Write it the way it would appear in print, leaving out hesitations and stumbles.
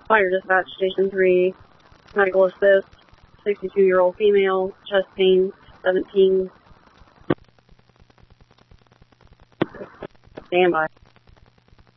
Fire dispatch, station 3, medical assist, 62-year-old female, chest pain, 17. Standby.